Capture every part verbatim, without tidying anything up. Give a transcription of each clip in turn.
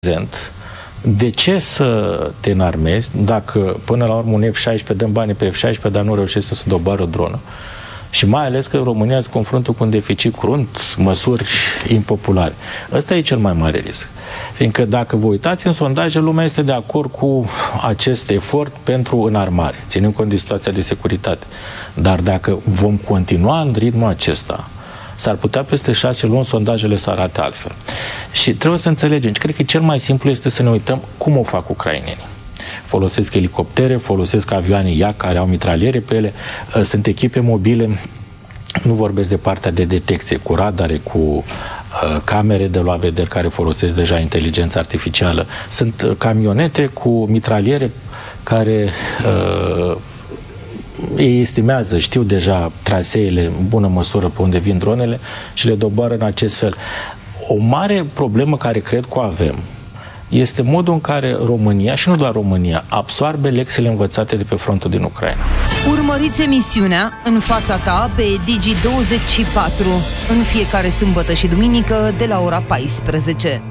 prezent, de ce să te înarmezi dacă până la urmă un F șaisprezece, dăm banii pe F șaisprezece, dar nu reușește să doboare o dronă? Și mai ales că România se confruntă cu un deficit crunt, măsuri impopulare. Ăsta e cel mai mare risc. Fiindcă dacă vă uitați în sondaje, lumea este de acord cu acest efort pentru înarmare, ținând cont de situația de securitate. Dar dacă vom continua în ritmul acesta, s-ar putea peste șase luni sondajele să arate altfel. Și trebuie să înțelegem. Cred că cel mai simplu este să ne uităm cum o fac ucrainenii. Folosesc elicoptere, folosesc avioane I A C care au mitraliere pe ele, sunt echipe mobile, nu vorbesc de partea de detecție, cu radare, cu uh, camere de luat vederi care folosesc deja inteligența artificială, sunt uh, camionete cu mitraliere care uh, ei estimează, știu deja traseele în bună măsură pe unde vin dronele și le doboară în acest fel. O mare problemă care cred că o avem este modul în care România, și nu doar România, absorbe lecțiile învățate de pe frontul din Ucraina. Urmăriți emisiunea În fața ta pe Digi douăzeci și patru în fiecare sâmbătă și duminică de la ora paisprezece.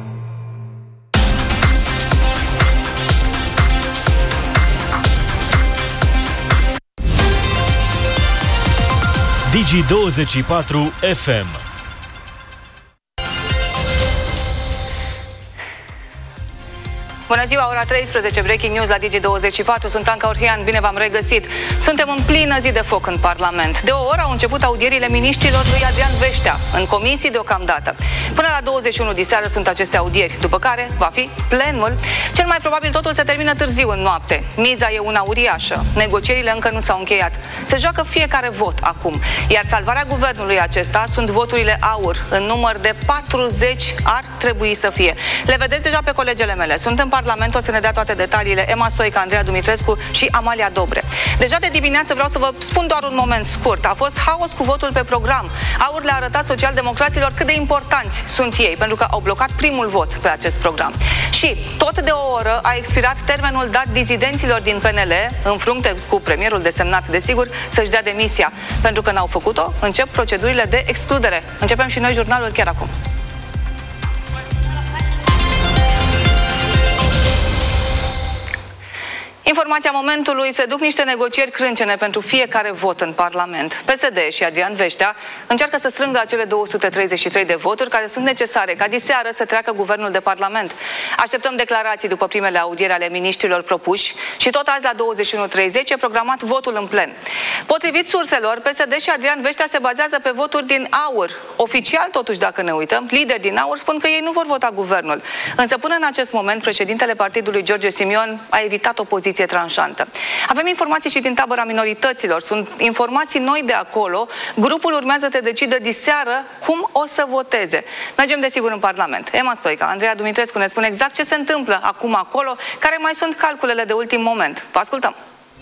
Digi douăzeci și patru F M. Bună ziua, ora treisprezece, Breaking News la Digi douăzeci și patru. Sunt Anca Orhian, bine v-am regăsit. Suntem în plină zi de foc în Parlament. De o oră au început audierile miniștrilor lui Adrian Veștea, în comisii deocamdată. Până la douăzeci și unu diseară sunt aceste audieri, după care va fi plenul. Cel mai probabil totul se termină târziu în noapte. Miza e una uriașă. Negocierile încă nu s-au încheiat. Se joacă fiecare vot acum. Iar salvarea guvernului acesta sunt voturile aur. În număr de patruzeci ar trebui să fie. Le vedeți deja pe colegele mele. Sunt în Parlament, o să ne dea toate detaliile Emma Stoica, Andreea Dumitrescu și Amalia Dobre. Deja de dimineață vreau să vă spun doar un moment scurt. A fost haos cu votul pe program. Aur le-a arătat socialdemocraților cât de importanți sunt ei, pentru că au blocat primul vot pe acest program. Și tot de o oră a expirat termenul dat dizidenților din P N L, în frunte cu premierul desemnat, desigur, să-și dea demisia. Pentru că n-au făcut-o, încep procedurile de excludere. Începem și noi jurnalul chiar acum. Informația momentului: se duc niște negocieri crâncene pentru fiecare vot în Parlament. P S D și Adrian Veștea încearcă să strângă acele două sute treizeci și trei de voturi care sunt necesare ca diseară să treacă guvernul de Parlament. Așteptăm declarații după primele audieri ale miniștrilor propuși și tot azi la douăzeci și unu treizeci e programat votul în plen. Potrivit surselor, P S D și Adrian Veștea se bazează pe voturi din aur. Oficial, totuși, dacă ne uităm, lideri din aur spun că ei nu vor vota guvernul. Însă până în acest moment, președintele partidului George Simion a evitat o poziție tranșantă. Avem informații și din tabăra minorităților. Sunt informații noi de acolo. Grupul urmează să decidă diseară cum o să voteze. Mergem desigur în Parlament. Emma Stoica, Andreea Dumitrescu ne spune exact ce se întâmplă acum acolo, care mai sunt calculele de ultim moment. Vă ascultăm!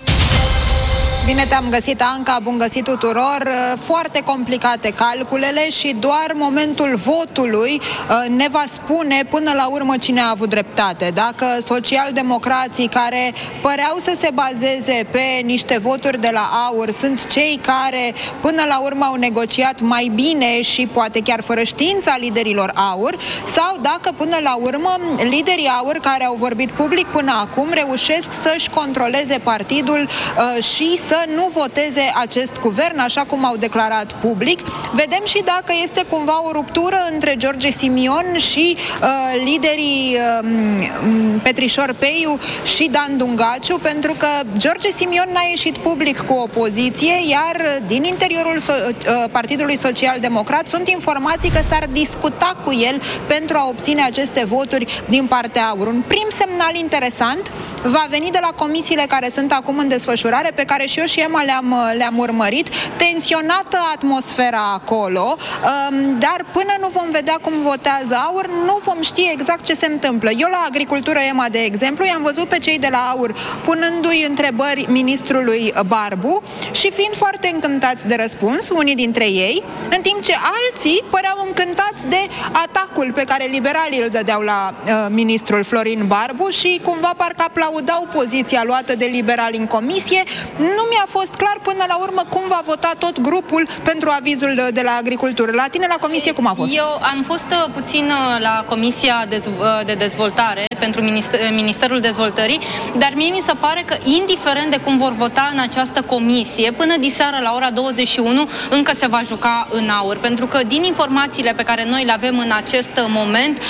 Bine te-am găsit, Anca, bun găsit tuturor. Foarte complicate calculele și doar momentul votului ne va spune până la urmă cine a avut dreptate. Dacă socialdemocrații, care păreau să se bazeze pe niște voturi de la aur, sunt cei care până la urmă au negociat mai bine și poate chiar fără știința liderilor aur, sau dacă până la urmă liderii aur care au vorbit public până acum reușesc să-și controleze partidul și să nu voteze acest guvern, așa cum au declarat public. Vedem și dacă este cumva o ruptură între George Simion și uh, liderii uh, Petrișor Peiu și Dan Dungaciu, pentru că George Simion n-a ieșit public cu opoziție, iar din interiorul so- uh, Partidului Social-Democrat sunt informații că s-ar discuta cu el pentru a obține aceste voturi din partea aur. Un prim semnal interesant va veni de la comisiile care sunt acum în desfășurare, pe care și eu și Emma le-am, le-am urmărit. Tensionată atmosfera acolo, dar până nu vom vedea cum votează aur, nu vom ști exact ce se întâmplă. Eu la agricultură, Emma, de exemplu, i-am văzut pe cei de la aur punându-i întrebări ministrului Barbu și fiind foarte încântați de răspuns, unii dintre ei, în timp ce alții păreau încântați de atacul pe care liberalii îl dădeau la uh, ministrul Florin Barbu și cumva parcă aplaudau poziția luată de liberali în comisie. Nu mi a fost clar până la urmă cum va vota tot grupul pentru avizul de la agricultură. La tine la comisie cum a fost? Eu am fost puțin la Comisia de Dezvoltare pentru Ministerul Dezvoltării, dar mie mi se pare că indiferent de cum vor vota în această comisie, până diseară la ora douăzeci și unu încă se va juca în aur, pentru că din informațiile pe care noi le avem în acest moment,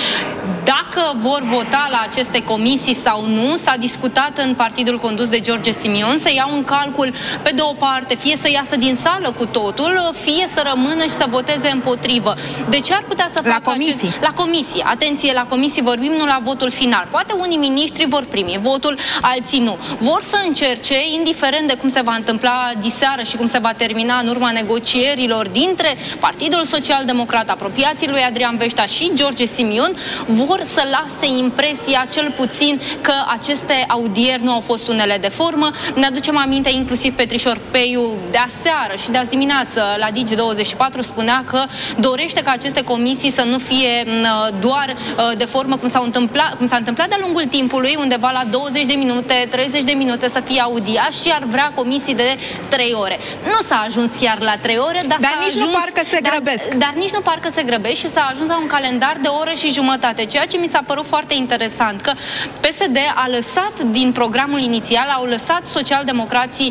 dacă vor vota la aceste comisii sau nu, s-a discutat în partidul condus de George Simion să iau în calcul, pe de o parte, fie să iasă din sală cu totul, fie să rămână și să voteze împotrivă. De ce ar putea să facă la comisii? Acest... La comisie. Atenție, la comisii vorbim, nu la votul final. Poate unii miniștri vor primi votul, alții nu. Vor să încerce, indiferent de cum se va întâmpla diseară și cum se va termina în urma negocierilor dintre Partidul Social Democrat, apropiații lui Adrian Veștea și George Simion, vor să lase impresia cel puțin că aceste audieri nu au fost unele de formă. Ne aducem aminte inclusiv Petrișor Peiu de aseară și de azi dimineață la Digi douăzeci și patru spunea că dorește ca aceste comisii să nu fie doar de formă cum s-a întâmplat, cum s-a întâmplat de-a lungul timpului, undeva la douăzeci de minute, treizeci de minute să fie audiat și ar vrea comisii de trei ore. Nu s-a ajuns chiar la trei ore, dar, dar s-a nici ajuns, nu parcă se dar, grăbesc. Dar nici nu parcă se grăbesc și s-a ajuns la un calendar de o oră și jumătate, ceea ce mi s-a părut foarte interesant, că P S D a lăsat din programul inițial, au lăsat socialdemocrații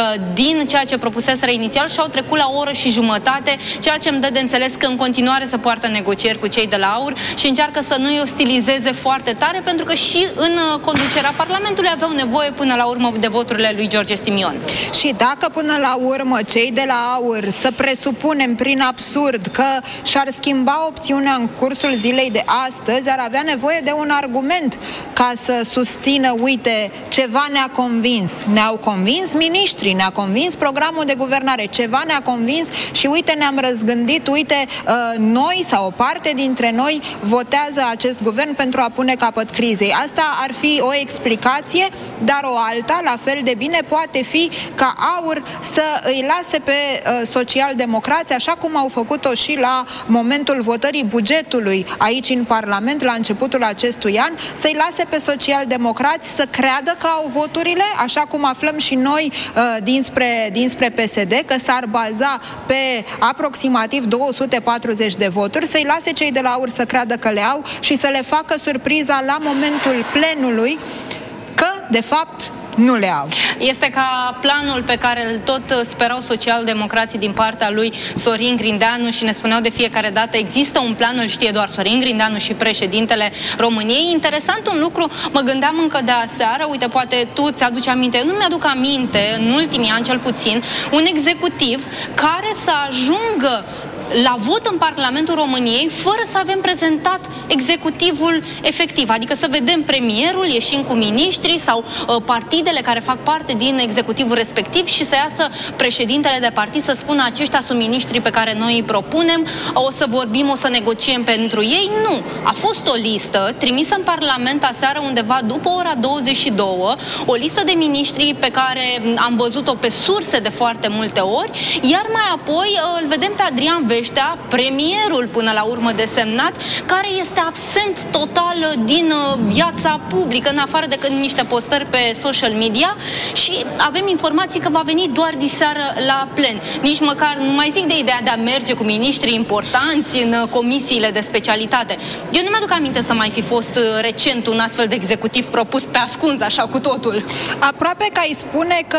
din ceea ce propuseseră inițial și au trecut la o oră și jumătate, ceea ce îmi dă de înțeles că în continuare se poartă negocieri cu cei de la AUR și încearcă să nu-i ostilizeze foarte tare, pentru că și în conducerea Parlamentului aveau nevoie până la urmă de voturile lui George Simion. Și dacă până la urmă cei de la AUR, să presupunem prin absurd că și-ar schimba opțiunea în cursul zilei de astăzi, ar avea nevoie de un argument ca să susțină, uite, ceva ne-a convins. Ne-au convins miniștrii, ne-a convins programul de guvernare, ceva ne-a convins și uite, ne-am răzgândit, uite, noi sau o parte dintre noi votează acest guvern pentru a pune capăt crizei. Asta ar fi o explicație, dar o alta, la fel de bine, poate fi ca AUR să îi lase pe uh, socialdemocrați, așa cum au făcut-o și la momentul votării bugetului aici în Parlament, la începutul acestui an, să-i lase pe socialdemocrați să creadă că au voturile, așa cum aflăm și noi uh, dinspre, dinspre P S D, că s-ar baza pe aproximativ două sute patruzeci de voturi, să-i lase cei de la AUR să creadă că le au și să le facă surpriza la momentul plenului că, de fapt, nu le au. Este ca planul pe care îl tot sperau socialdemocrații din partea lui Sorin Grindeanu și ne spuneau de fiecare dată, există un plan, îl știe doar Sorin Grindeanu și președintele României. Interesant un lucru, mă gândeam încă de aseară, uite, poate tu ți-aduci aminte, nu mi-aduc aminte, în ultimii ani cel puțin, un executiv care să ajungă la vot în Parlamentul României fără să avem prezentat executivul efectiv, adică să vedem premierul ieșind cu miniștrii sau uh, partidele care fac parte din executivul respectiv și să iasă președintele de partid să spună aceștia sunt miniștrii pe care noi îi propunem, o să vorbim, o să negociem pentru ei. Nu. A fost o listă trimisă în Parlament aseară undeva după ora douăzeci și două, o listă de miniștri pe care am văzut-o pe surse de foarte multe ori, iar mai apoi uh, îl vedem pe Adrian Veștea, premierul până la urmă desemnat, care este absent total din viața publică, în afară de niște postări pe social media, și avem informații că va veni doar diseară la plen. Nici măcar nu mai zic de ideea de a merge cu miniștri importanți în comisiile de specialitate. Eu nu mi-aduc aminte să mai fi fost recent un astfel de executiv propus pe ascuns, așa cu totul. Aproape că ai spune că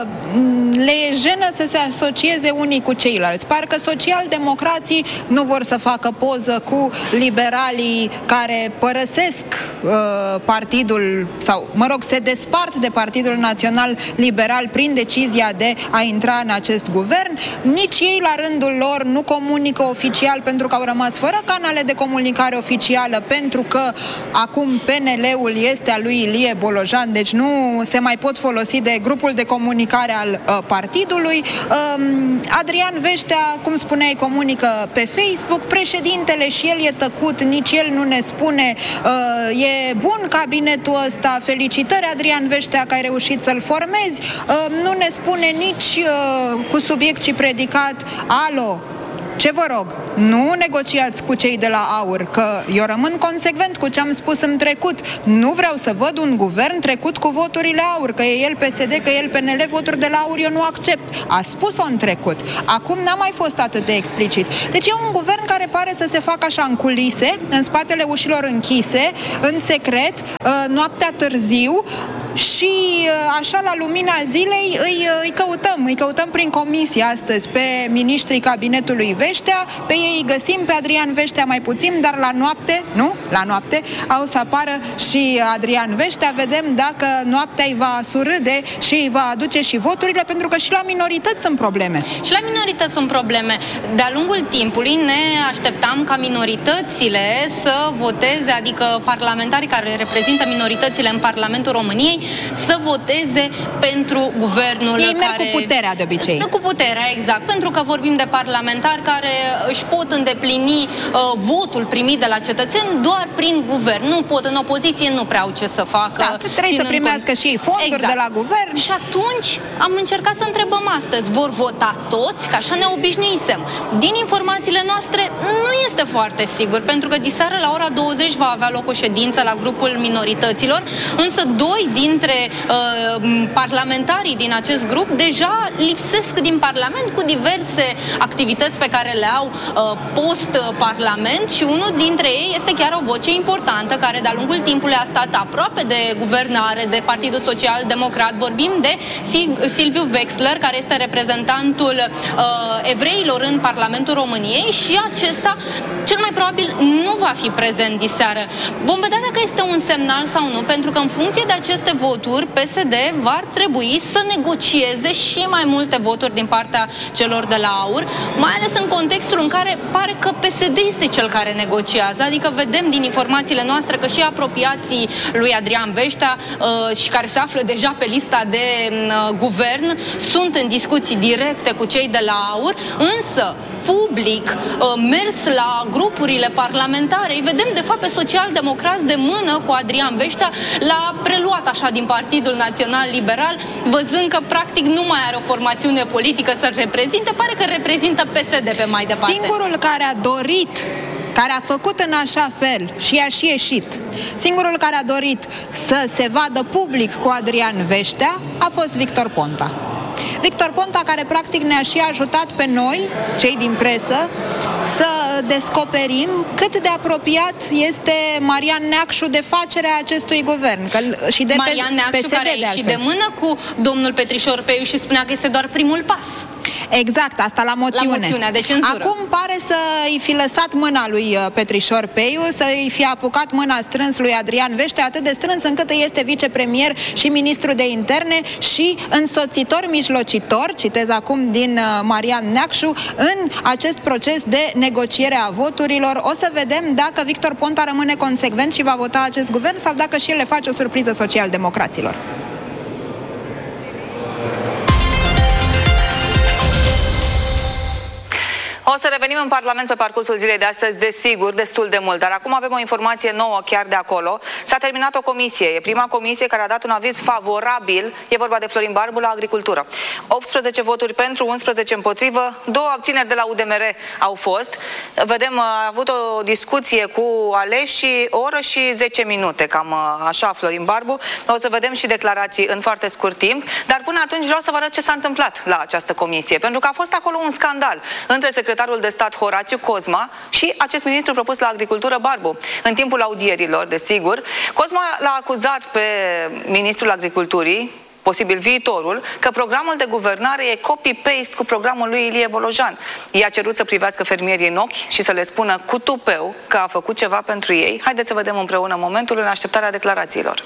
le e jenă să se asocieze unii cu ceilalți. Parcă socialdemocrații nu vor să facă poză cu liberalii care părăsesc uh, partidul, sau, mă rog, se despart de Partidul Național Liberal prin decizia de a intra în acest guvern. Nici ei, la rândul lor, nu comunică oficial pentru că au rămas fără canale de comunicare oficială, pentru că acum P N L-ul este al lui Ilie Bolojan, deci nu se mai pot folosi de grupul de comunicare al uh, partidului. Uh, Adrian Veștea, cum spuneai, comunică pe Facebook, președintele și el e tăcut, nici el nu ne spune. Uh, e bun cabinetul ăsta, felicitări Adrian Veștea că ai reușit să-l formezi. Uh, nu ne spune nici uh, cu subiect și predicat, alo, ce vă rog, nu negociați cu cei de la AUR, că eu rămân consecvent cu ce am spus în trecut. Nu vreau să văd un guvern trecut cu voturile AUR, că e el P S D, că e el P N L, voturi de la AUR eu nu accept. A spus-o în trecut. Acum n-a mai fost atât de explicit. Deci e un guvern care pare să se facă așa în culise, în spatele ușilor închise, în secret, noaptea târziu, și așa la lumina zilei îi, îi căutăm, îi căutăm prin comisie astăzi pe ministrii cabinetului Veștea, pe ei îi găsim, pe Adrian Veștea mai puțin, dar la noapte, nu? La noapte au să apară și Adrian Veștea, vedem dacă noaptea îi va surâde și îi va aduce și voturile, pentru că și la minorități sunt probleme. Și la minorități sunt probleme. De-a lungul timpului ne așteptam ca minoritățile să voteze, adică parlamentarii care reprezintă minoritățile în Parlamentul României, să voteze pentru guvernul. Ei merg care... cu puterea de obicei. Cu puterea, exact. Pentru că vorbim de parlamentari care își pot îndeplini uh, votul primit de la cetățeni doar prin guvern. Nu pot, în opoziție nu prea au ce să facă. Da, trebuie să primească și ei fonduri exact. de la guvern. Și atunci am încercat să întrebăm astăzi, vor vota toți? Că așa ne obișnuisem. Din informațiile noastre nu este foarte sigur, pentru că diseară la ora douăzeci va avea loc o ședință la grupul minorităților, însă doi dintre uh, parlamentarii din acest grup deja lipsesc din Parlament cu diverse activități pe care le au uh, post-Parlament, și unul dintre ei este chiar o voce importantă care de-a lungul timpului a stat aproape de guvernare, de Partidul Social Democrat. Vorbim de Silviu Wexler, care este reprezentantul uh, evreilor în Parlamentul României, și acesta cel mai probabil nu va fi prezent diseară. Vom vedea dacă este un semnal sau nu, pentru că în funcție de aceste voturi, P S D va trebui să negocieze și mai multe voturi din partea celor de la AUR, mai ales în contextul în care pare că P S D este cel care negociază, adică vedem din informațiile noastre că și apropiații lui Adrian Veștea uh, și care se află deja pe lista de uh, guvern sunt în discuții directe cu cei de la AUR, însă public, mers la grupurile parlamentare, îi vedem de fapt pe social-democrați de mână cu Adrian Veștea, l-a preluat așa din Partidul Național Liberal, văzând că practic nu mai are o formațiune politică să-l reprezinte, pare că reprezintă P S D pe mai departe. Singurul care a dorit, care a făcut în așa fel și a și ieșit, singurul care a dorit să se vadă public cu Adrian Veștea a fost Victor Ponta. Victor Ponta, care practic ne-a și ajutat pe noi, cei din presă, să descoperim cât de apropiat este Marian Neacșu de facerea acestui guvern. Că, și de Marian Neacșu, P S D, care a ieșit de mână cu domnul Petrișor Peiu și spunea că este doar primul pas. Exact, asta la moțiune. La moțiunea de cenzură. Acum pare să-i fi lăsat mâna lui Petrișor Peiu, să-i fi apucat mâna strâns lui Adrian Veștea, atât de strâns încât îi este vicepremier și ministru de interne și însoțitor mijlocitor, citez acum din Marian Neacșu, în acest proces de negociere a voturilor. O să vedem dacă Victor Ponta rămâne consecvent și va vota acest guvern sau dacă și el le face o surpriză social-democraților. O să revenim în Parlament pe parcursul zilei de astăzi, desigur, destul de mult. Dar acum avem o informație nouă chiar de acolo. S-a terminat o comisie. E prima comisie care a dat un aviz favorabil. E vorba de Florin Barbu la Agricultură. optsprezece voturi pentru, unsprezece împotrivă, două abțineri de la U D M R au fost. Vedem, a avut o discuție cu aleși, o oră și zece minute, cam așa, Florin Barbu. O să vedem și declarații în foarte scurt timp. Dar până atunci vreau să vă arăt ce s-a întâmplat la această comisie. Pentru că a fost acolo un scandal între secretarul de stat Horațiu Cosma și acest ministru propus la Agricultură, Barbu. În timpul audierilor, desigur, Cosma l-a acuzat pe ministrul Agriculturii, posibil viitorul, că programul de guvernare e copy-paste cu programul lui Ilie Bolojan. I-a cerut să privească fermierii în ochi și să le spună cu tupeu că a făcut ceva pentru ei. Haideți să vedem împreună momentul în așteptarea declarațiilor.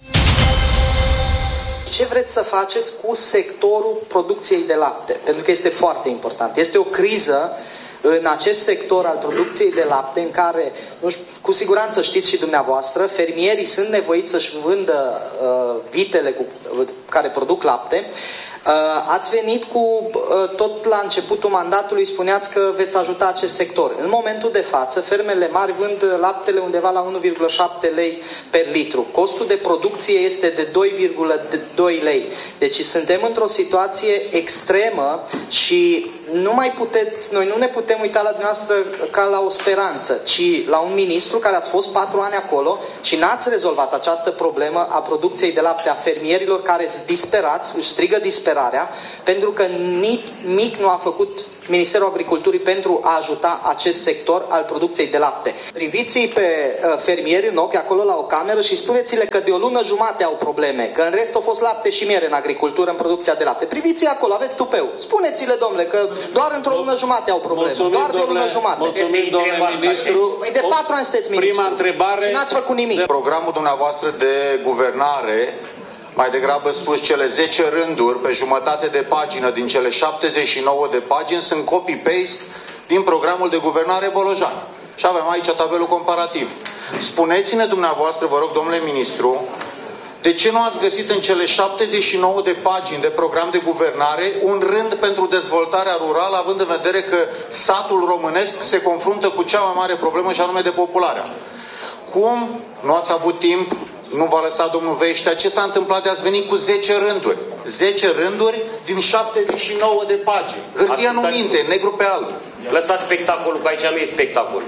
Ce vreți să faceți cu sectorul producției de lapte? Pentru că este foarte important. Este o criză în acest sector al producției de lapte în care, nu știu, cu siguranță știți și dumneavoastră, fermierii sunt nevoiți să-și vândă uh, vitele cu, uh, care produc lapte. Uh, ați venit cu, uh, tot la începutul mandatului, spuneați că veți ajuta acest sector. În momentul de față, fermele mari vând laptele undeva la unu virgulă șapte lei per litru. Costul de producție este de doi virgulă doi lei. Deci suntem într-o situație extremă și nu mai puteți, noi nu ne putem uita la dumneavoastră ca la o speranță, ci la un ministru care ați fost patru ani acolo și n-ați rezolvat această problemă a producției de lapte a fermierilor care sunt disperați, își strigă disperarea, pentru că nimic nu a făcut Ministerul Agriculturii pentru a ajuta acest sector al producției de lapte. Priviți-i pe uh, fermieri în ochi acolo la o cameră și spuneți-le că de o lună jumate au probleme, că în rest a fost lapte și miere în agricultură, în producția de lapte. Priviți-i acolo, aveți tupeu. Spuneți-le, domnule, că doar într-o lună jumate au probleme. Mulțumim, doar de o lună jumate. Mulțumim, domnule ministru. Păi de patru ani sunteți ministru. Prima întrebare. Și n-ați făcut nimic. Programul dumneavoastră de guvernare, mai degrabă spus cele zece rânduri pe jumătate de pagină din cele șaptezeci și nouă de pagini sunt copy-paste din programul de guvernare Bolojan. Și avem aici tabelul comparativ. Spuneți-ne dumneavoastră, vă rog, domnule ministru, de ce nu ați găsit în cele șaptezeci și nouă de pagini de program de guvernare un rând pentru dezvoltarea rurală, având în vedere că satul românesc se confruntă cu cea mai mare problemă și anume depopularea? Cum nu ați avut timp? Nu v-a lăsat domnul Veștea? Ce s-a întâmplat de ați venit cu zece rânduri? zece rânduri din șaptezeci și nouă de pagini. Hârtia nu minte, negru pe alb. Lăsați spectacolul, că aici nu e spectacol.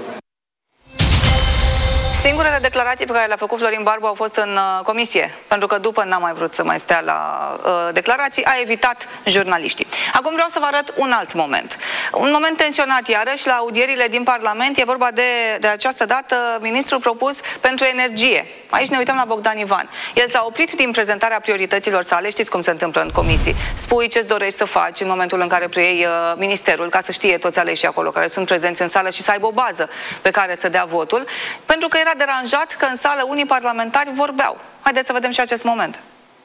Singurele declarații pe care le-a făcut Florin Barbu au fost în uh, comisie, pentru că după n-a mai vrut să mai stea la uh, declarații, a evitat jurnaliștii. Acum vreau să vă arăt un alt moment. Un moment tensionat iarăși la audierile din Parlament, e vorba de, de această dată ministrul propus pentru energie. Aici ne uităm la Bogdan Ivan. El s-a oprit din prezentarea priorităților sale, știți cum se întâmplă în comisii. Spui ce-ți dorești să faci în momentul în care preiei uh, ministerul, ca să știe toți aleșii acolo care sunt prezenți în sală și să aibă o bază pe care să dea votul, pentru că era deranjat că în sală unii parlamentari vorbeau. Haideți să vedem și acest moment.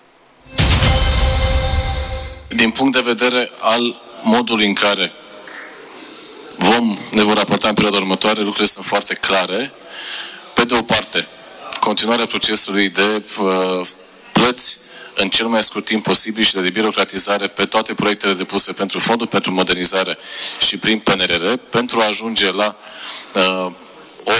Din punct de vedere al modului în care vom, ne vor raporta în perioada următoare, lucrurile sunt foarte clare. Pe de o parte, continuarea procesului de uh, plăți în cel mai scurt timp posibil și de debirocratizare pe toate proiectele depuse pentru Fondul pentru Modernizare și prin P N R R, pentru a ajunge la uh, o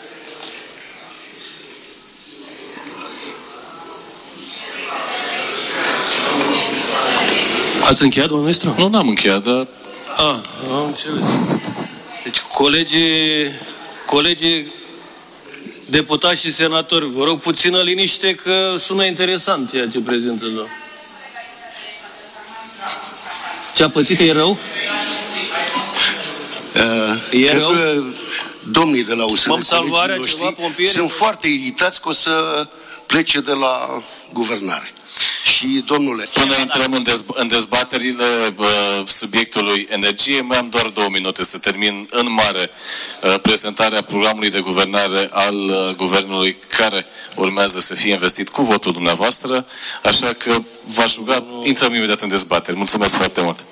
Ați încheiat, domnul ministru? Nu, n-am încheiat, dar... Ah, am înțeles. Deci, colegii, colegii deputați și senatori, vă rog puțină liniște că sună interesant ceea ce prezintă, domnul. Ce a pățit e rău? Uh, e cred rău? că domnii de la U S R, salvarea noștri, ceva, pompieri? sunt foarte iritați că o să plece de la guvernare. Și, domnule... Până intrăm în, dezb- în dezbaterile uh, subiectului energie, mai am doar două minute să termin în mare uh, prezentarea programului de guvernare al uh, guvernului care urmează să fie investit cu votul dumneavoastră, așa că v-aș ruga, intrăm imediat în dezbateri. Mulțumesc foarte mult!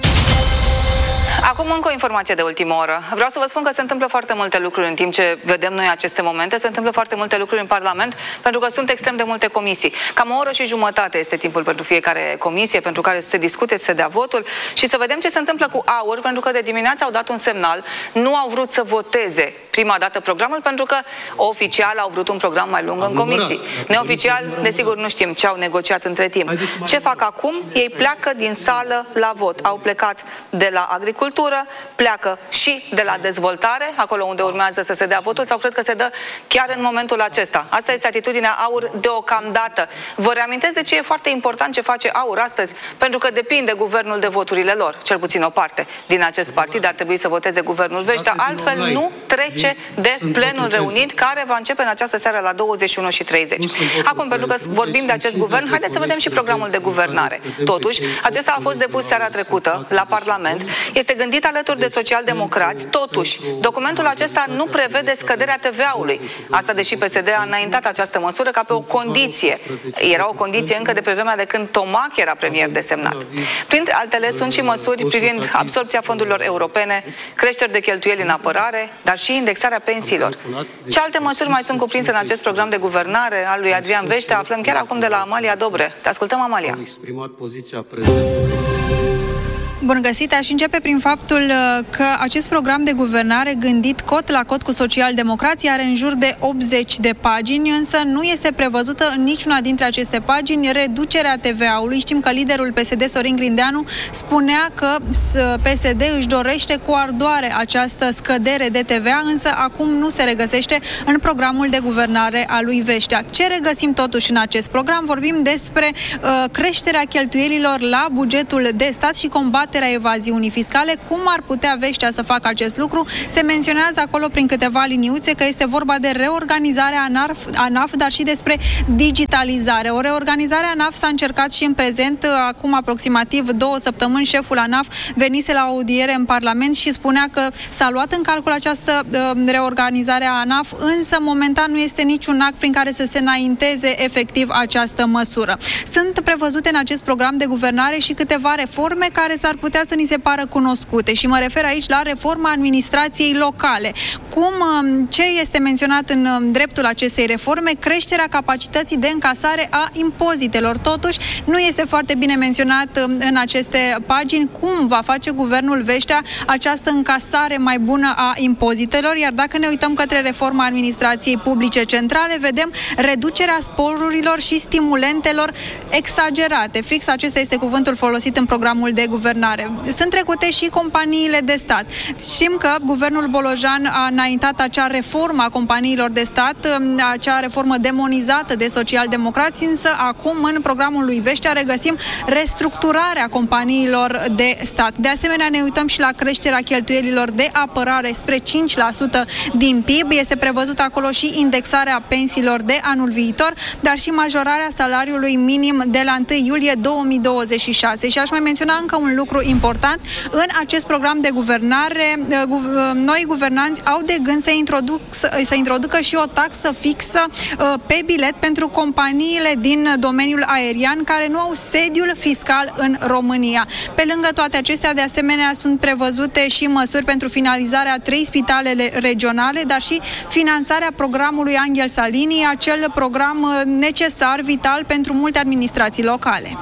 Acum încă o informație de ultimă oră. Vreau să vă spun că se întâmplă foarte multe lucruri în timp ce vedem noi aceste momente. Se întâmplă foarte multe lucruri în Parlament pentru că sunt extrem de multe comisii. Cam o oră și jumătate este timpul pentru fiecare comisie, pentru care să se discute, să se dea votul și să vedem ce se întâmplă cu AUR, pentru că de dimineață au dat un semnal. Nu au vrut să voteze prima dată programul pentru că oficial au vrut un program mai lung în comisii. Neoficial, desigur, nu știm ce au negociat între timp. Ce fac acum? Ei pleacă din sală la vot. Au plecat de la agricultură, pleacă și de la dezvoltare, acolo unde urmează să se dea votul, sau cred că se dă chiar în momentul acesta. Asta este atitudinea AUR deocamdată. Vă reamintesc de ce e foarte important ce face AUR astăzi, pentru că depinde guvernul de voturile lor, cel puțin o parte din acest partid ar trebui să voteze guvernul Veștea, altfel nu trece de plenul reunit, care va începe în această seară la douăzeci și unu și treizeci. Acum, pentru că vorbim de acest guvern, haideți să vedem și programul de guvernare. Totuși, acesta a fost depus seara trecută la Parlament, este gândit alături de socialdemocrați, totuși, documentul acesta nu prevede scăderea T V A-ului. Asta deși P S D a înaintat această măsură ca pe o condiție. Era o condiție încă de pe vremea de când Tomac era premier desemnat. Printre altele sunt și măsuri privind absorbția fondurilor europene, creșteri de cheltuieli în apărare, dar și indexarea pensiilor. Ce alte măsuri mai sunt cuprinse în acest program de guvernare al lui Adrian Veștea? Aflăm chiar acum de la Amalia Dobre. Te ascultăm, Amalia. Bun găsit! Aș începe prin faptul că acest program de guvernare gândit cot la cot cu socialdemocrații are în jur de optzeci de pagini, însă nu este prevăzută în niciuna dintre aceste pagini reducerea T V A-ului. Știm că liderul P S D, Sorin Grindeanu, spunea că P S D își dorește cu ardoare această scădere de T V A, însă acum nu se regăsește în programul de guvernare a lui Vestea. Ce regăsim totuși în acest program? Vorbim despre uh, creșterea cheltuielilor la bugetul de stat și combaterea evaziunii fiscale. Cum ar putea Vestea să facă acest lucru? Se menționează acolo prin câteva liniuțe că este vorba de reorganizarea ANAF, ANAF, dar și despre digitalizare. O reorganizare a ANAF s-a încercat și în prezent. Acum aproximativ două săptămâni șeful ANAF venise la audiere în Parlament și spunea că s-a luat în calcul această uh, reorganizare a ANAF, însă momentan nu este niciun act prin care să se înainteze efectiv această măsură. Sunt prevăzute în acest program de guvernare și câteva reforme care s-ar putea să ni se pară cunoscute și mă refer aici la reforma administrației locale. Cum, ce este menționat în dreptul acestei reforme? Creșterea capacității de încasare a impozitelor. Totuși, nu este foarte bine menționat în aceste pagini cum va face guvernul Vestea această încasare mai bună a impozitelor, iar dacă ne uităm către reforma administrației publice centrale, vedem reducerea sporurilor și stimulentelor exagerate. Fix acesta este cuvântul folosit în programul de guvernare. Sunt trecute și companiile de stat. Știm că guvernul Bolojan a înaintat acea reformă a companiilor de stat, acea reformă demonizată de socialdemocrați, însă acum în programul lui Vestea regăsim restructurarea companiilor de stat. De asemenea, ne uităm și la creșterea cheltuielilor de apărare spre cinci la sută din P I B. Este prevăzută acolo și indexarea pensiilor de anul viitor, dar și majorarea salariului minim de la întâi iulie două mii douăzeci și șase. Și aș mai menționa încă un lucru important. În acest program de guvernare, noi guvernanți au de gând să, introduc, să introducă și o taxă fixă pe bilet pentru companiile din domeniul aerian care nu au sediul fiscal în România. Pe lângă toate acestea, de asemenea, sunt prevăzute și măsuri pentru finalizarea a trei spitale regionale, dar și finanțarea programului Angel Salini, acel program necesar, vital pentru multe administrații locale.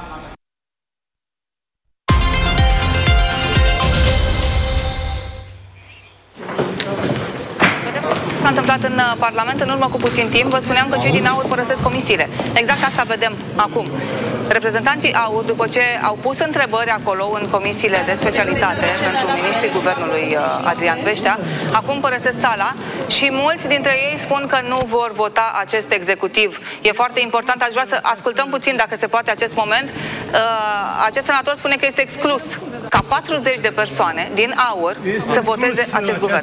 S-a întâmplat în Parlament în urmă cu puțin timp. Vă spuneam că cei din AUR părăsesc comisiile. Exact asta vedem acum. Reprezentanții AUR, după ce au pus întrebări acolo în comisiile de specialitate pentru ministrii guvernului Adrian Vestea, acum părăsesc sala și mulți dintre ei spun că nu vor vota acest executiv. E foarte important. Aș vrea să ascultăm puțin, dacă se poate, acest moment. Acest senator spune că este exclus ca patruzeci de persoane din AUR să voteze acest guvern.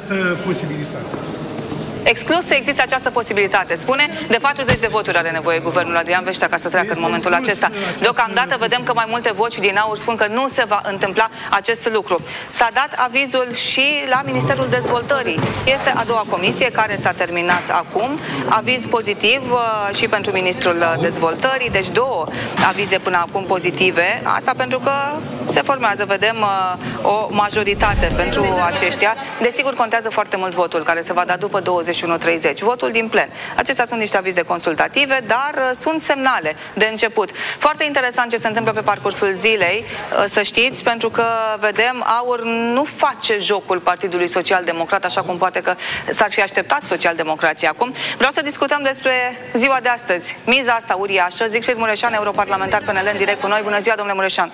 Exclus să existe această posibilitate. Spune, de patruzeci de voturi are nevoie guvernul Adrian Vestea ca să treacă în momentul acesta. Deocamdată vedem că mai multe voci din AUR spun că nu se va întâmpla acest lucru. S-a dat avizul și la Ministerul Dezvoltării. Este a doua comisie care s-a terminat acum. Aviz pozitiv uh, și pentru Ministrul Dezvoltării, deci două avize până acum pozitive. Asta pentru că se formează, vedem, uh, o majoritate pentru aceștia. Desigur, contează foarte mult votul care se va da după douăzeci și unu treizeci, votul din plen. Acestea sunt niște avize consultative, dar uh, sunt semnale de început. Foarte interesant ce se întâmplă pe parcursul zilei, uh, să știți, pentru că vedem, AUR nu face jocul Partidului Social-Democrat, așa cum poate că s-ar fi așteptat socialdemocrația acum. Vreau să discutăm despre ziua de astăzi, miza asta uriașă. Siegfried Mureșan, europarlamentar P N L, în direct cu noi. Bună ziua, domnule Mureșan!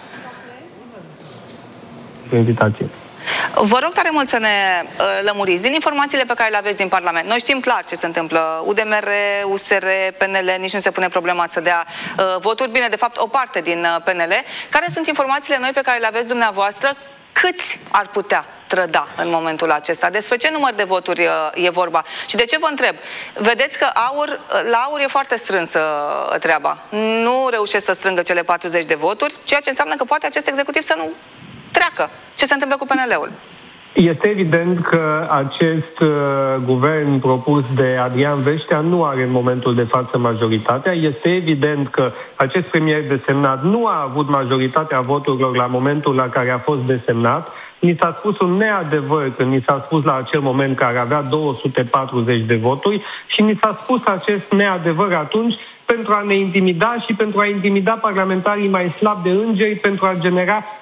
Invitație. Vă rog tare mult să ne uh, lămuriți din informațiile pe care le aveți din Parlament. Noi știm clar ce se întâmplă. U D M R, U S R, P N L, nici nu se pune problema să dea uh, voturi. Bine, de fapt, o parte din uh, P N L. Care sunt informațiile noi pe care le aveți dumneavoastră? Câți ar putea trăda în momentul acesta? Despre ce număr de voturi uh, e vorba? Și de ce vă întreb? Vedeți că AUR, la AUR e foarte strânsă uh, treaba. Nu reușesc să strângă cele patruzeci de voturi, ceea ce înseamnă că poate acest executiv să nu treacă. Ce se întâmplă cu P N L-ul? Este evident că acest uh, guvern propus de Adrian Vestea nu are în momentul de față majoritatea. Este evident că acest premier desemnat nu a avut majoritatea voturilor la momentul la care a fost desemnat. Ni s-a spus un neadevăr când ni s-a spus la acel moment că ar avea două sute patruzeci de voturi și ni s-a spus acest neadevăr atunci pentru a ne intimida și pentru a intimida parlamentarii mai slabi de îngeri, pentru a genera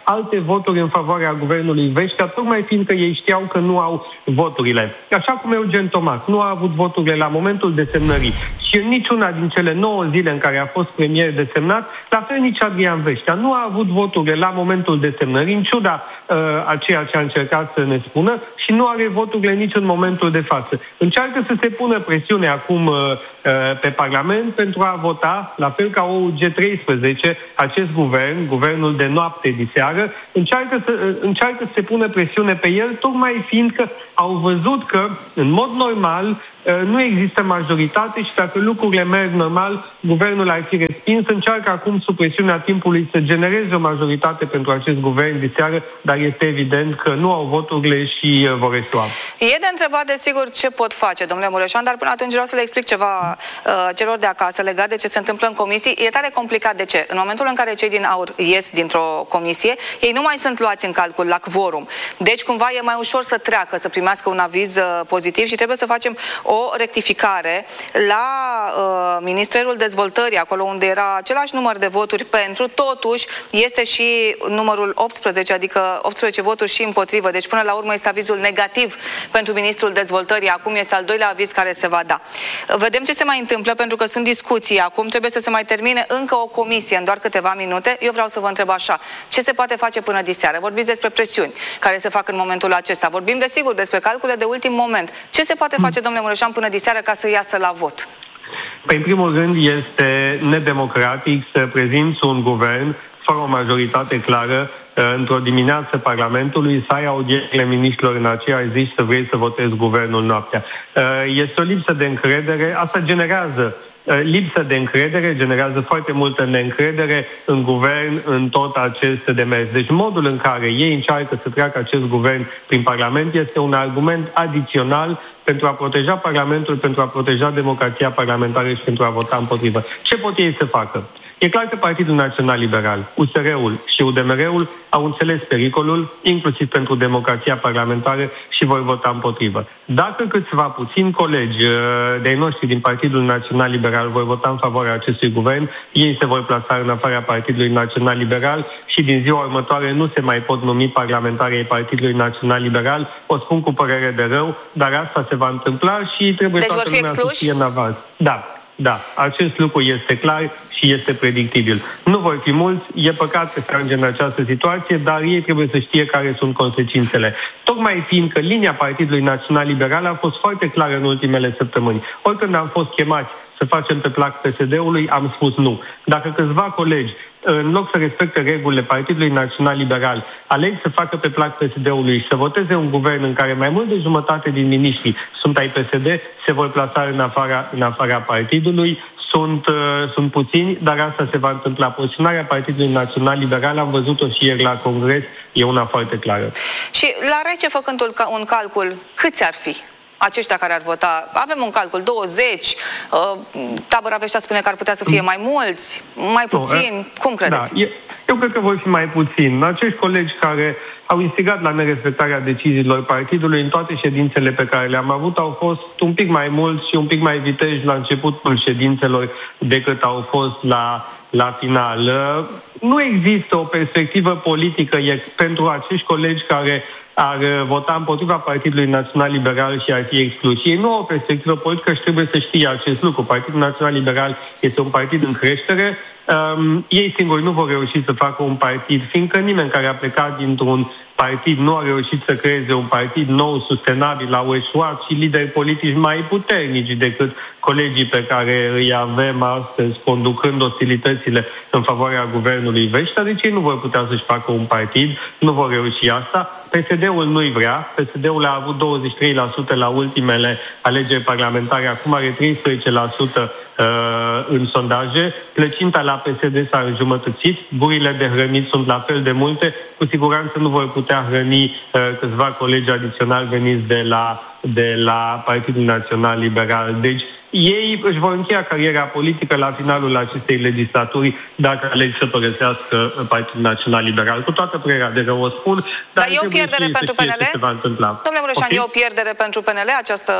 alte voturi în favoarea guvernului Vestea, tocmai fiindcă ei știau că nu au voturile. Așa cum Eugen Tomac nu a avut voturile la momentul desemnării și în niciuna din cele nouă zile în care a fost premier desemnat, la fel nici Adrian Vestea nu a avut voturile la momentul desemnării, în ciuda uh, a ceea ce a încercat să ne spună, și nu are voturile nici în momentul de față. Încearcă să se pună presiune acum uh, pe Parlament pentru a vota, la fel ca O U G treisprezece, acest guvern, guvernul de noapte diseară, încearcă să, încearcă să se pună presiune pe el, tocmai fiindcă au văzut că, în mod normal, nu există majoritate și dacă lucrurile merg normal, guvernul ar fi respins. Încearcă acum, sub presiunea timpului, să genereze o majoritate pentru acest guvern diseară, dar este evident că nu au voturile și vor restua. E de întrebat, desigur, ce pot face, domnule Mureșan, dar până atunci vreau să le explic ceva uh, celor de acasă legat de ce se întâmplă în comisii. E tare complicat. De ce? În momentul în care cei din AUR ies dintr-o comisie, ei nu mai sunt luați în calcul la quorum. Deci, cumva, e mai ușor să treacă, să primească un aviz uh, pozitiv și trebuie să facem o rectificare la uh, Ministerul Dezvoltării, acolo unde era același număr de voturi pentru, totuși este și numărul optsprezece, adică optsprezece voturi și împotrivă. Deci până la urmă este avizul negativ pentru Ministrul Dezvoltării. Acum este al doilea aviz care se va da. Vedem ce se mai întâmplă, pentru că sunt discuții. Acum trebuie să se mai termine încă o comisie în doar câteva minute. Eu vreau să vă întreb așa, ce se poate face până diseară? Vorbiți despre presiuni care se fac în momentul acesta. Vorbim, desigur, despre calcule de ultim moment. Ce se poate face, domnule Mureșan, până diseară ca să iasă la vot? Păi, în primul rând, este nedemocratic să prezinți un guvern fără o majoritate clară într-o dimineață Parlamentului, să ai audierile miniștrilor în aceeași zi și să vrei să votezi guvernul noaptea. Este o lipsă de încredere. Asta generează lipsă de încredere, generează foarte multă neîncredere în guvern, în tot acest demers. Deci modul în care ei încearcă să treacă acest guvern prin Parlament este un argument adițional pentru a proteja Parlamentul, pentru a proteja democrația parlamentară și pentru a vota împotrivă. Ce pot ei să facă? E clar că Partidul Național Liberal, U S R-ul și U D M R-ul au înțeles pericolul, inclusiv pentru democrația parlamentară, și vor vota împotrivă. Dacă câțiva puțini colegi de-ai noștri din Partidul Național Liberal vor vota în favoarea acestui guvern, ei se vor plasa în afara Partidului Național Liberal și din ziua următoare nu se mai pot numi parlamentari ai Partidului Național Liberal. O spun cu părere de rău, dar asta se va întâmpla și trebuie deci toată lumea să fie în avans. Da. Da, acest lucru este clar și este predictibil. Nu vor fi mulți, e păcat că se ajunge în această situație, dar ei trebuie să știe care sunt consecințele. Tocmai fiindcă linia Partidului Național Liberal a fost foarte clară în ultimele săptămâni. Oricând am fost chemați să facem pe plac P S D-ului, am spus nu. Dacă câțiva colegi, în loc să respecte regulile Partidului Național Liberal, aleg să facă pe plac P S D-ului și să voteze un guvern în care mai mult de jumătate din miniștri sunt ai P S D, se vor plasa în afara, în afara partidului. Sunt, uh, sunt puțini, dar asta se va întâmpla. Poziționarea Partidului Național Liberal, am văzut-o și ieri la Congres, e una foarte clară. Și la rece, făcând un calcul, câți ar fi aceștia care ar vota? Avem un calcul, douăzeci, uh, tabăra Vestea spune că ar putea să fie mai mulți, mai puțini. Cum credeți? Da, eu cred că vor fi mai puțini. Acești colegi care au instigat la nerespectarea deciziilor partidului în toate ședințele pe care le-am avut au fost un pic mai mulți și un pic mai viteji la începutul ședințelor decât au fost la, la final. Nu există o perspectivă politică pentru acești colegi care ar vota împotriva Partidului Național Liberal și ar fi excluși. Ei nu au o perspectivă politică și trebuie să știe acest lucru. Partidul Național Liberal este un partid în creștere. Um, ei singuri nu vor reuși să facă un partid, fiindcă nimeni care a plecat dintr-un partid nu a reușit să creeze un partid nou, sustenabil, au eșuat și lideri politici mai puternici decât colegii pe care îi avem astăzi, conducând ostilitățile în favoarea guvernului Vestea. Deci ei nu vor putea să-și facă un partid, nu vor reuși asta. P S D-ul nu-i vrea. P S D-ul a avut douăzeci și trei la sută la ultimele alegeri parlamentare, acum are treisprezece la sută uh, în sondaje. Plăcinta la P S D s-a înjumătățit, gurile de hrănit sunt la fel de multe, cu siguranță nu vor putea hrăni uh, câțiva colegi adiționali veniți de la, de la Partidul Național Liberal. Deci ei își vor încheia cariera politică la finalul acestei legislaturi dacă aleg să părăsească Partidul Național Liberal. Cu toată părerea de rău o spun, dar, dar e o pierdere pentru P N L? Domnule Mureșan, okay. E o pierdere pentru P N L această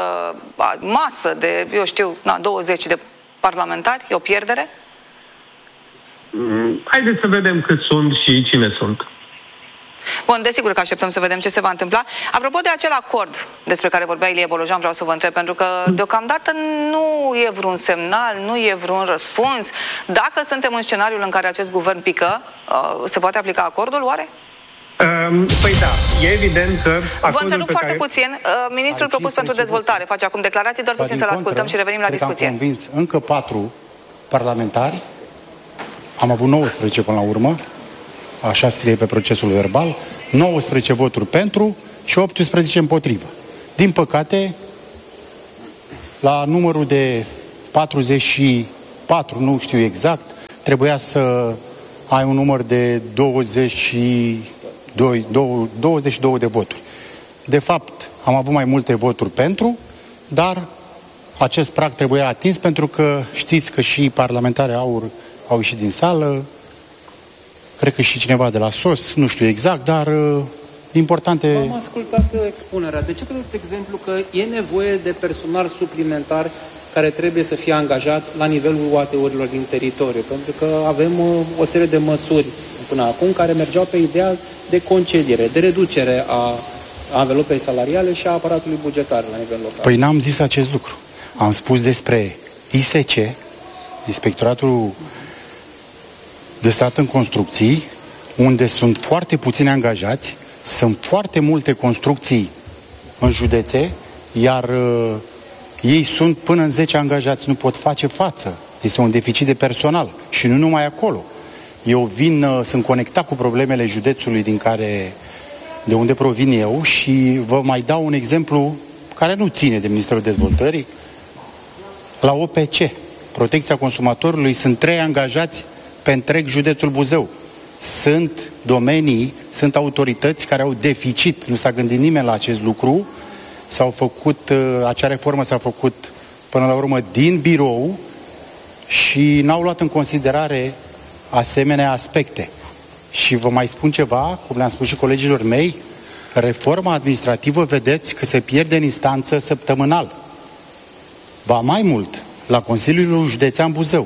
masă de, eu știu, na, douăzeci de parlamentari? E o pierdere? Haideți să vedem cât sunt și cine sunt. Bun, desigur că așteptăm să vedem ce se va întâmpla. Apropo de acel acord despre care vorbea Ilie Bolojan, vreau să vă întreb, pentru că deocamdată nu e vreun semnal, nu e vreun răspuns. Dacă suntem în scenariul în care acest guvern pică, se poate aplica acordul, oare? Păi da, e evident că... Vă întrerup foarte care... puțin. Ministrul propus pentru dezvoltare face acum declarații, doar puțin să-l ascultăm și revenim la discuție. Am convins încă patru parlamentari, am avut nouăsprezece până la urmă, așa scrie pe procesul verbal, nouăsprezece voturi pentru și optsprezece împotrivă. Din păcate, la numărul de patruzeci și patru, nu știu exact, trebuia să ai un număr de douăzeci și doi, douăzeci și două de voturi. De fapt, am avut mai multe voturi pentru, dar acest prag trebuia atins pentru că știți că și parlamentarii AUR au ieșit din sală, cred că și cineva de la S O S, nu știu exact, dar uh, importante... Am ascultat expunerea. De ce credeți, de exemplu, că e nevoie de personal suplimentar care trebuie să fie angajat la nivelul U A T-urilor din teritoriu? Pentru că avem uh, o serie de măsuri până acum care mergeau pe ideea de concediere, de reducere a anvelopei salariale și a aparatului bugetar la nivel local. Păi n-am zis acest lucru. Am spus despre I S C, Inspectoratul de Stat în Construcții, unde sunt foarte puțini angajați, sunt foarte multe construcții în județe, iar uh, ei sunt până în zece angajați, nu pot face față. Este un deficit de personal și nu numai acolo. Eu vin, uh, sunt conectat cu problemele județului din care, de unde provin eu și vă mai dau un exemplu care nu ține de Ministerul Dezvoltării. La O P C, Protecția Consumatorului, sunt trei angajați pe întreg județul Buzău. Sunt domenii, sunt autorități care au deficit. Nu s-a gândit nimeni la acest lucru. S-au făcut, acea reformă s-a făcut până la urmă din birou și n-au luat în considerare asemenea aspecte. Și vă mai spun ceva, cum le-am spus și colegilor mei, reforma administrativă, vedeți că se pierde în instanță săptămânal. Ba mai mult, la Consiliul Județean Buzău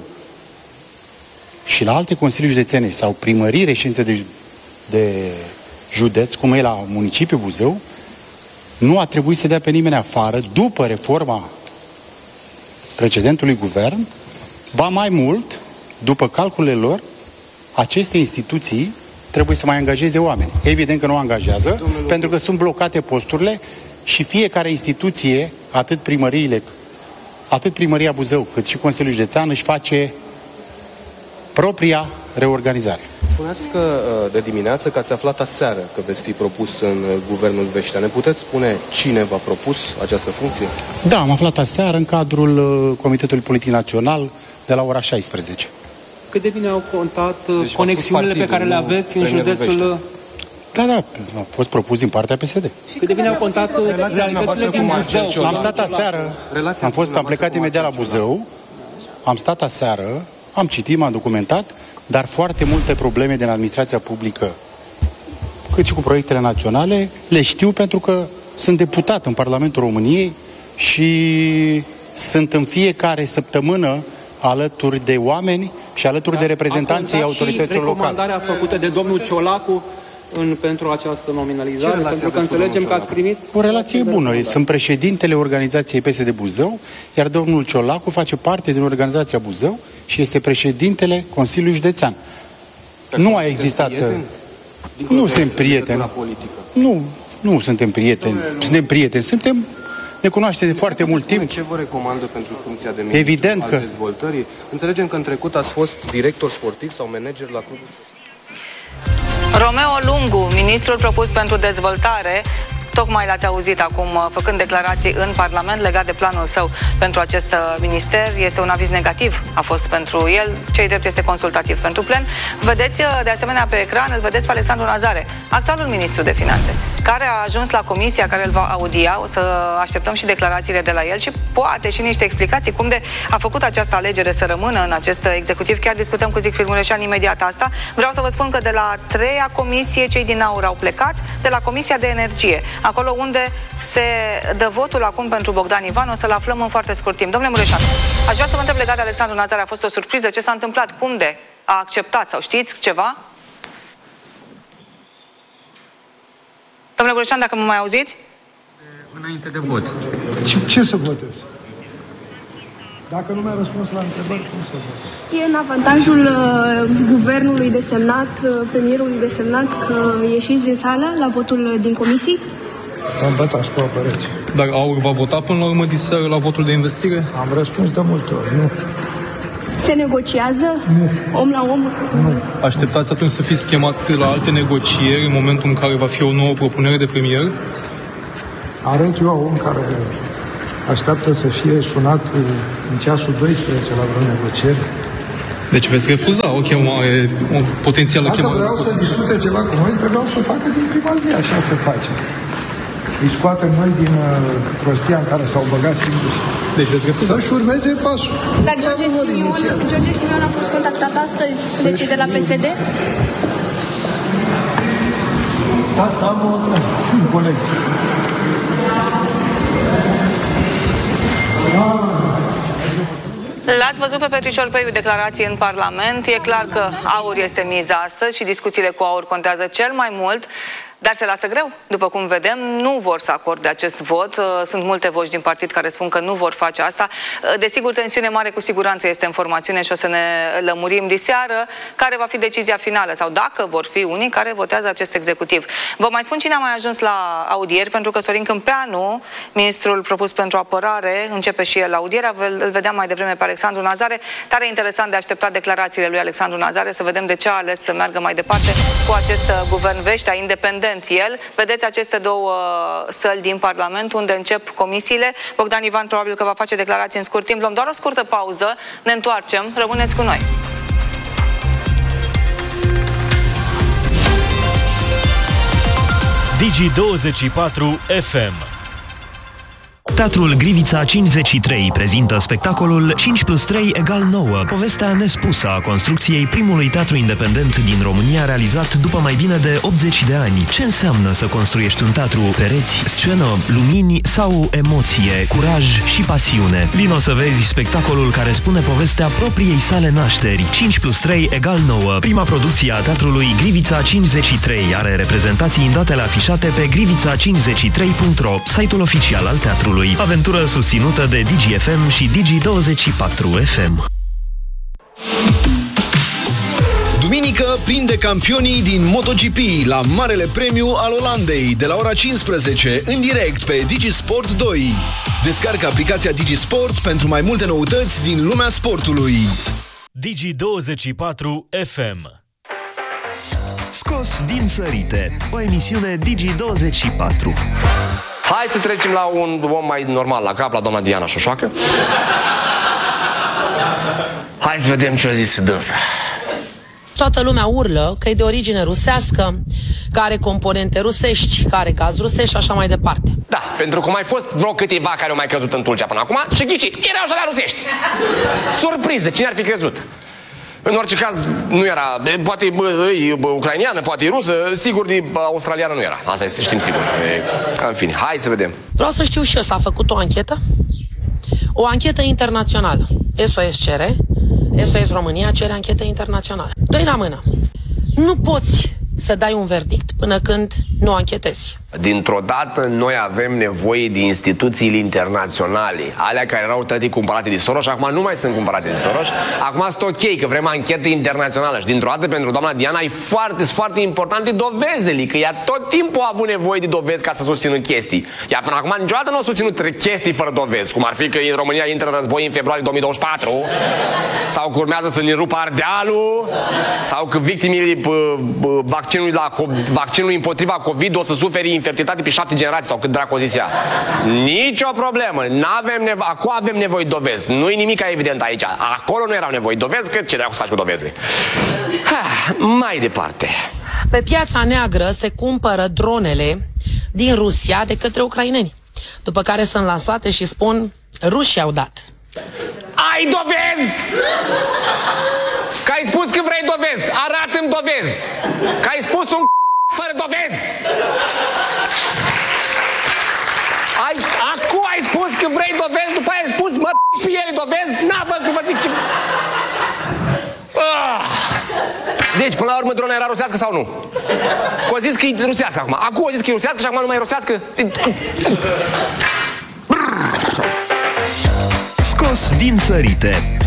și la alte consilii județene sau primării, reședințe de, de județ, cum e la municipiul Buzău, nu a trebuit să dea pe nimeni afară după reforma precedentului guvern. Ba mai mult, după calculele lor, aceste instituții trebuie să mai angajeze oameni. Evident că nu angajează, Domnul pentru că sunt blocate posturile și fiecare instituție, atât primăriile, atât Primăria Buzău, cât și Consiliul Județean își face propria reorganizare. Spuneați că de dimineață că ați aflat aseară că veți fi propus în guvernul Veștea. Ne puteți spune cine v-a propus această funcție? Da, am aflat aseară în cadrul Comitetului Politic Național de la ora șaisprezece. Cât de bine au contat deci conexiunile pe care le aveți în județul... Veștea. Da, da, a fost propus din partea P S D. Cât de bine au contat realitățile din Buzău? Am stat aseară, am fost, am plecat imediat la Buzău, am stat aseară, am citit, m-am documentat, dar foarte multe probleme din administrația publică, cât și cu proiectele naționale, le știu pentru că sunt deputat în Parlamentul României și sunt în fiecare săptămână alături de oameni și alături de reprezentanții autorităților locale. Recomandarea făcută de domnul Ciolacu în, pentru această nominalizare, pentru că înțelegem că ați primit... O relație bună. Sunt președintele organizației P S D Buzău, iar domnul Ciolacu face parte din organizația Buzău și este președintele Consiliului Județean. Nu a existat... Nu suntem prieteni. Nu, nu suntem prieteni. Suntem prieteni. Suntem... Ne cunoaște de foarte mult timp. Ce vă recomandă pentru funcția de ministru Evident al că... dezvoltării? Înțelegem că în trecut ați fost director sportiv sau manager la clubul... Romeo Lungu, ministrul propus pentru dezvoltare, tocmai l-ați auzit acum făcând declarații în Parlament legat de planul său pentru acest minister. Este un aviz negativ, a fost pentru el, cei drept este consultativ pentru plen. Vedeți de asemenea pe ecran, îl vedeți pe Alexandru Nazare, actualul ministru de finanțe, care a ajuns la comisia care îl va audia. O să așteptăm și declarațiile de la el și poate și niște explicații cum de a făcut această alegere să rămână în acest executiv. Chiar discutăm cu Siegfried Mureșan imediat asta. Vreau să vă spun că de la treia comisie cei din AUR au plecat, de la Comisia de Energie, acolo unde se dă votul acum pentru Bogdan Ivan. O să-l aflăm în foarte scurt timp. Domnule Mureșan, aș vrea să vă întreb legat de Alexandru Nazare. A fost o surpriză? Ce s-a întâmplat? Cum de a acceptat? Sau știți ceva? Domnule Borușan, dacă mă mai auziți? Înainte de vot. Ce, ce să votez? Dacă nu mi-a răspuns la întrebări, cum să votez? E în avantajul uh, guvernului desemnat, uh, premierului desemnat, că ieșiți din sală la votul din comisii? Am bătați cu apăreți. Dar AUR va vota până la urmă diseară la votul de investire? Am răspuns de multe ori, nu. Se negociază? Nu. Om la om? Nu. Așteptați atunci să fiți schemat la alte negocieri în momentul în care va fi o nouă propunere de premier? Arăt eu om care așteaptă să fie sunat în ceasul doisprezece la vreo negocieri. Deci veți refuza o chemare, o potențială Dacă chemare? Dacă vreau să discute ceva cu noi, trebuiau să o facă din prima zi, așa se face. Îi scoatem noi din uh, prostia în care s-au băgat singuri. Deci veți refuza? Să-și urmeze pasul. Dar George Simion, George Simion a fost contactat astăzi de cei de la P S D? Asta am o sunt coleg. L-ați văzut pe Petrișor Peiu declarații în Parlament. E clar că AUR este miza astăzi și discuțiile cu AUR contează cel mai mult. Dar se lasă greu. După cum vedem, nu vor să acorde acest vot. Sunt multe voci din partid care spun că nu vor face asta. Desigur, tensiune mare cu siguranță este în formațiune și o să ne lămurim diseară care va fi decizia finală sau dacă vor fi unii care votează acest executiv. Vă mai spun cine a mai ajuns la audieri, pentru că Sorin Câmpeanu, ministrul propus pentru apărare, începe și el audierea. Îl vedeam mai devreme pe Alexandru Nazare. Tare interesant de așteptat declarațiile lui Alexandru Nazare, să vedem de ce a ales să meargă mai departe cu acest guvern Vestea, independent el. Vedeți aceste două săli din Parlament unde încep comisiile. Bogdan Ivan probabil că va face declarații în scurt timp. Luăm doar o scurtă pauză, ne întoarcem, rămâneți cu noi. Digi douăzeci și patru F M. Teatrul Grivița cincizeci și trei prezintă spectacolul cinci plus trei egal nouă, povestea nespusă a construcției primului teatru independent din România realizat după mai bine de optzeci de ani. Ce înseamnă să construiești un teatru? Pereți, scenă, lumini sau emoție, curaj și pasiune? Vino să vezi spectacolul care spune povestea propriei sale nașteri. cinci plus trei egal nouă, prima producție a teatrului Grivița cincizeci și trei, are reprezentații în datele afișate pe grivița cincizeci și trei punct ro, site-ul oficial al teatrului. Aventură susținută de Digi F M și Digi douăzeci și patru F M. Duminică prinde campionii din MotoGP la Marele Premiu al Olandei de la ora cincisprezece în direct pe Digi Sport doi. Descarcă aplicația Digi Sport pentru mai multe noutăți din lumea sportului. Digi douăzeci și patru F M. Scos din sărite, o emisiune Digi douăzeci și patru. Hai să trecem la un om mai normal, la cap, la doamna Diana Șoșoacă. Hai să vedem ce a zis și dânsa. Toată lumea urlă că e de origine rusească, că are componente rusești, că are gaz rusești și așa mai departe. Da, pentru că mai fost vreo câteva care au mai crezut în Tulcea până acum și ghicit, erau și la rusești. Surpriză, cine ar fi crezut? În orice caz, nu era, poate e ucraineană, poate e rusă, sigur de australiană nu era. Asta este, știm sigur. În fine, hai să vedem. Vreau să știu și eu, s-a făcut o anchetă? O anchetă internațională. S O S cere, S O S România cere anchetă internațională. Doi la mână. Nu poți să dai un verdict până când nu anchetezi. Dintr-o dată noi avem nevoie de instituțiile internaționale, alea care erau tătii cumpărate de Soros și acum nu mai sunt cumpărate de Soros. Acum sunt ok că vrem anchetă internațională și dintr-o dată pentru doamna Diana e foarte, foarte importante dovezele, că ea tot timpul a avut nevoie de dovezi ca să susțină chestii. Ea până acum niciodată nu a susținut chestii fără dovezi, cum ar fi că în România intră în război în februarie două mii douăzeci și patru, sau că urmează să ne rupă Ardealul, sau că victimele vaccinului, la, vaccinului împotriva COVID o să suferi infertilitate pe șapte generații sau cât dracu o zis ea. Nici o problemă. N-avem nevo- Acum avem nevoie de dovezi. Nu-i nimic evident aici. Acolo nu erau nevoie de dovezi, că ce dracu să faci cu dovezile? Ha, mai departe. Pe piața neagră se cumpără dronele din Rusia de către ucraineni, după care sunt lansate și spun rușii au dat. Ai dovezi? Că ai spus că vrei dovezi. Arată-mi dovezi. Că ai spus un fără dovezi. Ai, acum ai spus că vrei dovezi, după aia ai spus mă pe ele dovezi, n-a văd că vă zic ce... Ah. Deci, până la urmă, drona era rusească sau nu? Că o zis că e rusească acum. Acum o zis că e rusească și acum nu mai e rusească? Scos din sărite.